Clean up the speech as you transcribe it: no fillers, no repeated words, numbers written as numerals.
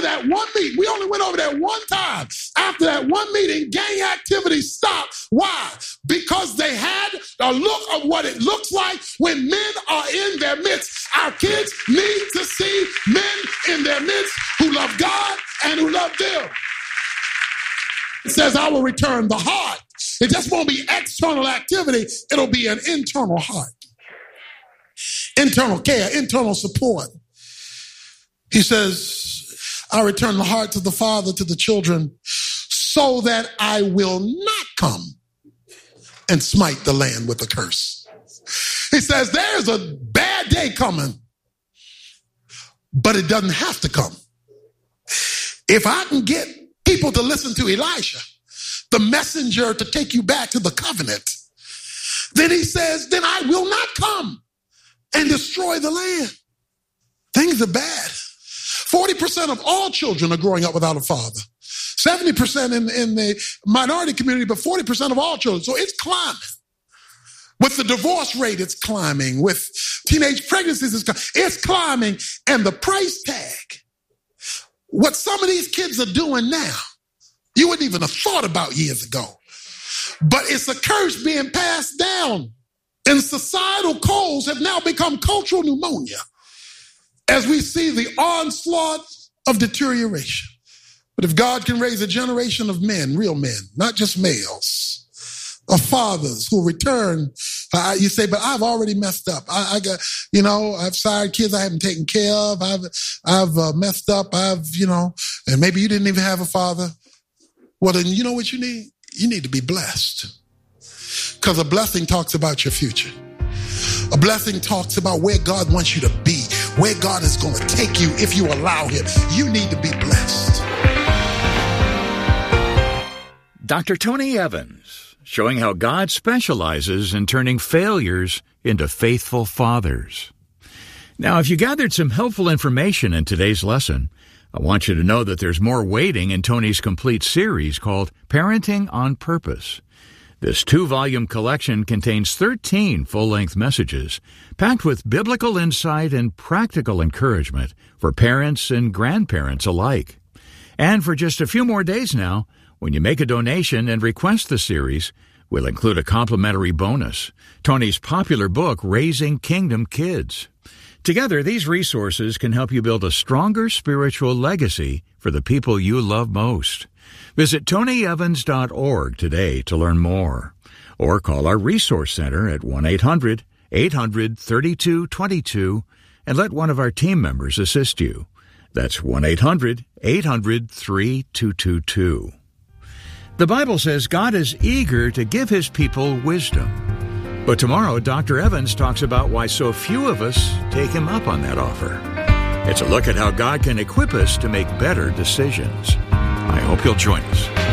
that one meeting. We only went over that one time. After that one meeting, gang activity stopped. Why? Because they had a look of what it looks like when men are in their midst. Our kids need to see men in their midst who love God and who love them. It says, I will return the heart. It just won't be external activity. It'll be an internal heart. Internal care, internal support. He says, I'll return the heart to the father, to the children, so that I will not come and smite the land with a curse. He says, there's a bad day coming, but it doesn't have to come. If I can get people to listen to Elisha, the messenger to take you back to the covenant, then he says, then I will not come and destroy the land. Things are bad. 40% of all children are growing up without a father. 70% in the minority community, but 40% of all children. So it's climbing. With the divorce rate, it's climbing. With teenage pregnancies, it's climbing. And the price tag, what some of these kids are doing now, you wouldn't even have thought about years ago. But it's a curse being passed down. And societal colds have now become cultural pneumonia as we see the onslaught of deterioration. But if God can raise a generation of men, real men, not just males, of fathers who return, you say, but I've already messed up. I got, I've sired kids I haven't taken care of. I've messed up. And maybe you didn't even have a father. Well, then you know what you need? You need to be blessed. Because a blessing talks about your future. A blessing talks about where God wants you to be, where God is going to take you if you allow him. You need to be blessed. Dr. Tony Evans, showing how God specializes in turning failures into faithful fathers. Now, if you gathered some helpful information in today's lesson, I want you to know that there's more waiting in Tony's complete series called Parenting on Purpose. This 2-volume collection contains 13 full-length messages packed with biblical insight and practical encouragement for parents and grandparents alike. And for just a few more days now, when you make a donation and request the series, we'll include a complimentary bonus, Tony's popular book, Raising Kingdom Kids. Together, these resources can help you build a stronger spiritual legacy for the people you love most. Visit TonyEvans.org today to learn more, or call our Resource Center at 1-800-800-3222 and let one of our team members assist you. That's 1-800-800-3222. The Bible says God is eager to give his people wisdom. But tomorrow, Dr. Evans talks about why so few of us take him up on that offer. It's a look at how God can equip us to make better decisions. I hope you'll join us.